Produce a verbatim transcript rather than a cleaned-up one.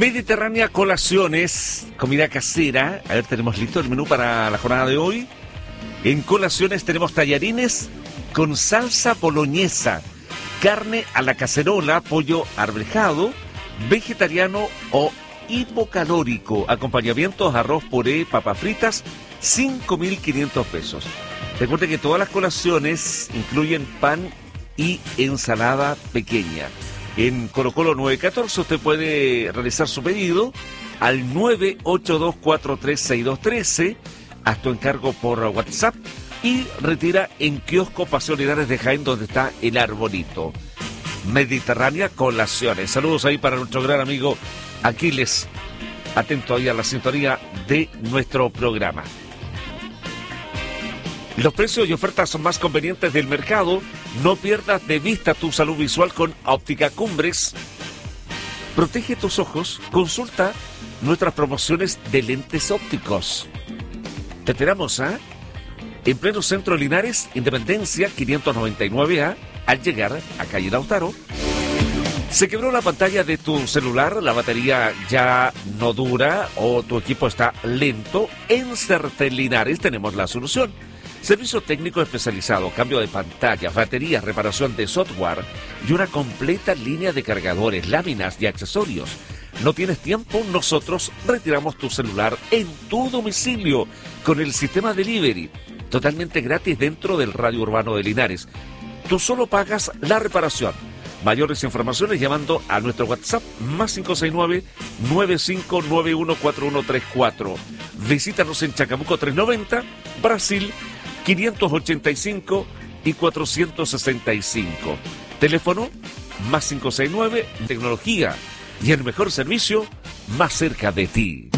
Mediterránea Colaciones, comida casera. A ver, tenemos listo el menú para la jornada de hoy. En colaciones tenemos tallarines con salsa boloñesa, carne a la cacerola, pollo arvejado, vegetariano o hipocalórico, acompañamientos, arroz, puré, papas fritas, cinco mil quinientos pesos. Recuerde que todas las colaciones incluyen pan y ensalada pequeña. En Colo Colo nueve catorce usted puede realizar su pedido al nueve ocho dos cuatro tres seis dos uno tres, haz tu encargo por WhatsApp y retira en kiosco Paseo Linares de Jaén, donde está el arbolito. Mediterránea Colaciones. Saludos ahí para nuestro gran amigo Aquiles, atento ahí a la sintonía de nuestro programa. Los precios y ofertas son más convenientes del mercado. No pierdas de vista tu salud visual con Óptica Cumbres. Protege tus ojos. Consulta nuestras promociones de lentes ópticos. Te esperamos, ¿ah? ¿eh? En pleno centro Linares, Independencia quinientos noventa y nueve A, al llegar a calle Lautaro. ¿Se quebró la pantalla de tu celular? ¿La batería ya no dura o tu equipo está lento? En Certel Linares tenemos la solución. Servicio técnico especializado, cambio de pantalla, baterías, reparación de software y una completa línea de cargadores, láminas y accesorios. ¿No tienes tiempo? Nosotros retiramos tu celular en tu domicilio con el sistema delivery, totalmente gratis dentro del radio urbano de Linares. Tú solo pagas la reparación. Mayores informaciones llamando a nuestro WhatsApp más cinco seis nueve, nueve cinco nueve uno cuatro uno tres cuatro. Visítanos en Chacabuco trescientos noventa, Brasil quinientos ochenta y cinco y cuatrocientos sesenta y cinco. Teléfono más cinco seis nueve, tecnología y el mejor servicio más cerca de ti.